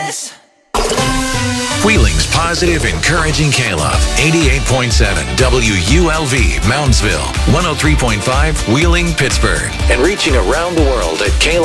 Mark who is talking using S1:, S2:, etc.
S1: Yes.
S2: Wheeling's positive, encouraging K-Love. 88.7 WULV, Moundsville. 103.5 Wheeling, Pittsburgh. And reaching around the world at KLove.